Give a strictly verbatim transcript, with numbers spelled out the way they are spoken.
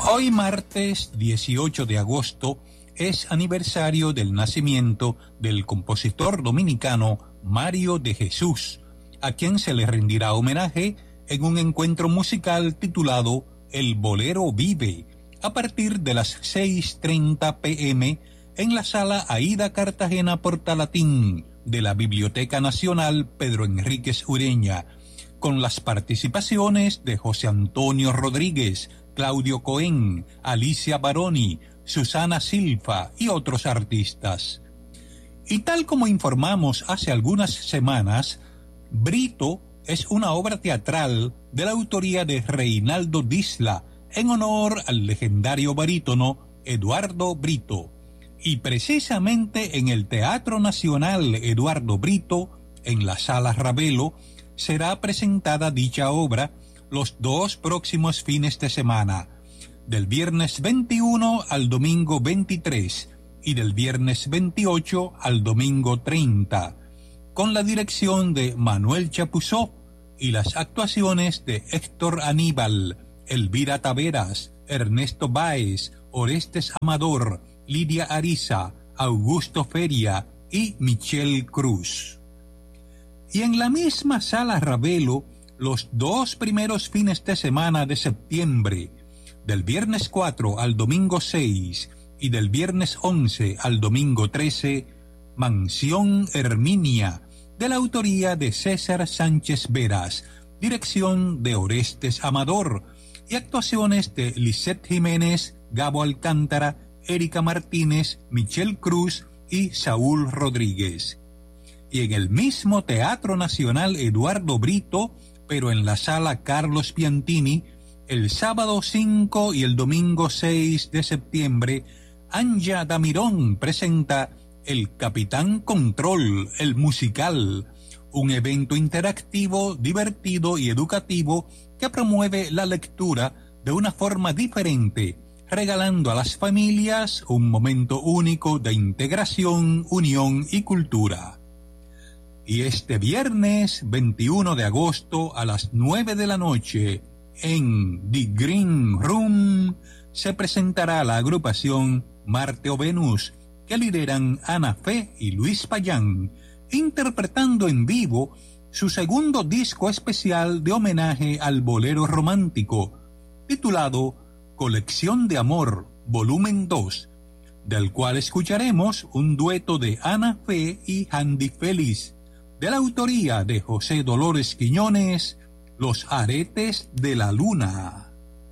Hoy martes dieciocho de agosto es aniversario del nacimiento del compositor dominicano Mario de Jesús, a quien se le rendirá homenaje en un encuentro musical titulado El Bolero Vive, a partir de las seis treinta pe eme en la sala Aida Cartagena Portalatín de la Biblioteca Nacional Pedro Enríquez Ureña, con las participaciones de José Antonio Rodríguez, Claudio Cohen, Alicia Baroni, Susana Silva y otros artistas. Y tal como informamos hace algunas semanas, Brito es una obra teatral de la autoría de Reinaldo Disla en honor al legendario barítono Eduardo Brito. Y precisamente en el Teatro Nacional Eduardo Brito, en la Sala Ravelo, será presentada dicha obra los dos próximos fines de semana, del viernes veintiuno al domingo veintitrés y del viernes veintiocho al domingo treinta, con la dirección de Manuel Chapuzó y las actuaciones de Héctor Aníbal, Elvira Taveras, Ernesto Báez, Orestes Amador, Lidia Ariza, Augusto Feria y Michelle Cruz. Y en la misma Sala Ravelo, los dos primeros fines de semana de septiembre, del viernes cuatro al domingo seis y del viernes once al domingo trece, Mansión Herminia, de la autoría de César Sánchez Veras, dirección de Orestes Amador, y actuaciones de Lisette Jiménez, Gabo Alcántara, Erika Martínez, Michelle Cruz y Saúl Rodríguez. Y en el mismo Teatro Nacional Eduardo Brito, pero en la Sala Carlos Piantini, el sábado cinco y el domingo seis de septiembre, Anja Damirón presenta El Capitán Control, el musical, un evento interactivo, divertido y educativo que promueve la lectura de una forma diferente, regalando a las familias un momento único de integración, unión y cultura. Y este viernes veintiuno de agosto a las nueve de la noche en The Green Room se presentará la agrupación Marte o Venus, que lideran Ana Fe y Luis Payán, interpretando en vivo su segundo disco especial de homenaje al bolero romántico, titulado Colección de Amor, volumen dos, del cual escucharemos un dueto de Ana Fe y Handy Félix, de la autoría de José Dolores Quiñones, Los Aretes de la Luna.